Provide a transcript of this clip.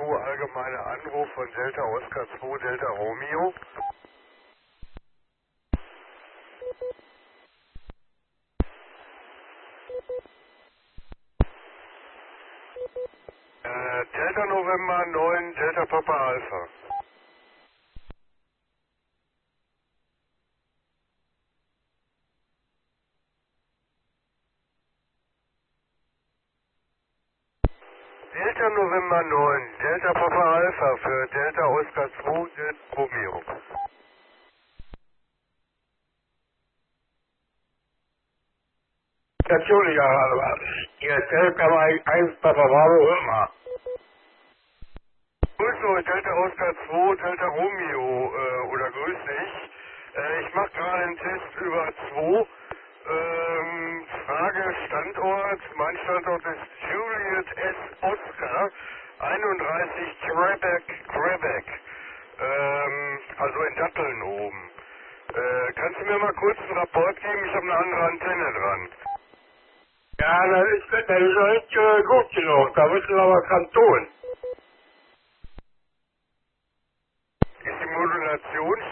Info, allgemeiner Anruf von Delta Oscar 2, Delta Romeo. Delta November 9, Delta Papa Alpha. Delta November 9, Delta Papa Alpha für Delta Oscar 2, Delta Romeo. Entschuldigung, aber hier Delta 1 Papa Bravo immer. Grüß euch, Delta Oscar 2, Delta Romeo, oder grüß dich. Ich mache gerade einen Test über 2. Frage Standort. Mein Standort ist Juliet S. Oscar, 31 Quebec. Also in Datteln oben. Kannst du mir mal kurz einen Rapport geben? Ich habe eine andere Antenne dran. Ja, das ist noch nicht gut genug. Da müssen wir aber dran tun. Ist die Modulation